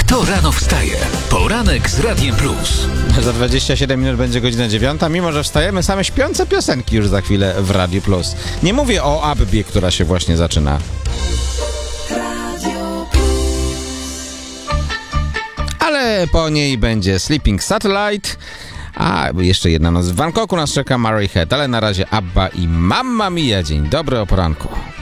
To rano wstaje. Poranek z Radiem Plus. Za 27 minut będzie godzina 9, mimo że wstajemy, same śpiące piosenki już za chwilę w Radiu Plus. Nie mówię o Abbie, która się właśnie zaczyna. Ale po niej będzie Sleeping Satellite, a jeszcze jedna noc w Bangkoku nas czeka Murray Head, ale na razie Abba i Mamma Mia. Dzień dobry, o poranku.